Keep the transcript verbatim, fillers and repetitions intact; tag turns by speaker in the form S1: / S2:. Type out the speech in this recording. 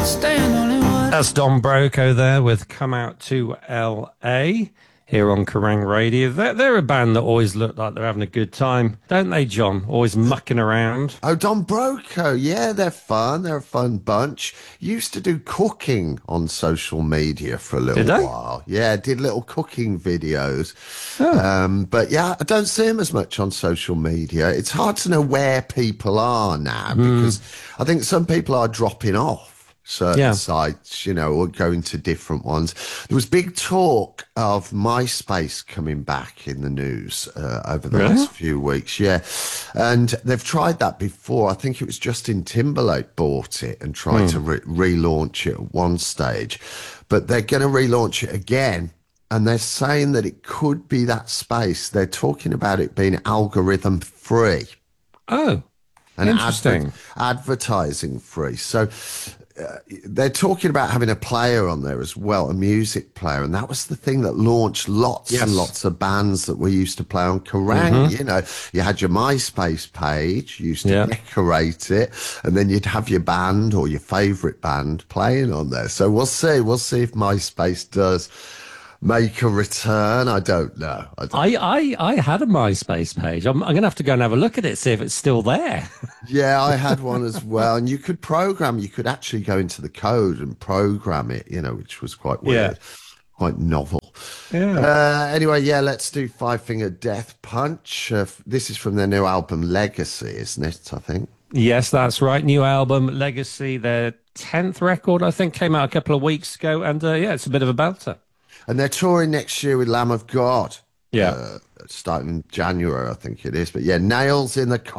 S1: staying only one.
S2: That's Don Broco there with Come Out to L A here on Kerrang Radio. They're, they're a band that always look like they're having a good time, don't they, John? Always mucking around.
S3: Oh, Don Broco. Yeah, they're fun. They're a fun bunch. Used to do cooking on social media for a little
S2: Did they?
S3: while. Yeah, did little cooking videos.
S2: Oh.
S3: Um, but yeah, I don't see them as much on social media. It's hard to know where people are now because I think some people are dropping off certain
S2: Yeah.
S3: sites, you know, or going to different ones. There was big talk of MySpace coming back in the news uh, over the
S2: Really?
S3: last few weeks. Yeah. And they've tried that before. I think it was Justin Timberlake bought it and tried to re- relaunch it at one stage. But they're going to relaunch it again. And they're saying that it could be that space. They're talking about it being algorithm free
S2: Oh,
S3: and
S2: interesting.
S3: adver- advertising free. So uh, they're talking about having a player on there as well, a music player. And that was the thing that launched lots
S2: Yes.
S3: and lots of bands that we used to play on Kerrang. You know, you had your MySpace page, you used to
S2: Yeah.
S3: decorate it, and then you'd have your band or your favourite band playing on there. So we'll see. We'll see if MySpace does make a return. I don't know. I don't
S2: I, I, I had a MySpace page. I'm, I'm going to have to go and have a look at it, see if it's still there.
S3: Yeah, I had one as well. And you could program, you could actually go into the code and program it, you know, which was quite weird, quite novel.
S2: Yeah.
S3: Uh, anyway, yeah, let's do Five Finger Death Punch. Uh, f- this is from their new album Legacy, isn't it? I think.
S2: Yes, that's right. New album, Legacy, their tenth record, I think, came out a couple of weeks ago. And uh, yeah, it's a bit of a belter.
S3: And they're touring next year with Lamb of God.
S2: Yeah.
S3: Uh, starting in January, I think it is. But yeah, Nails in the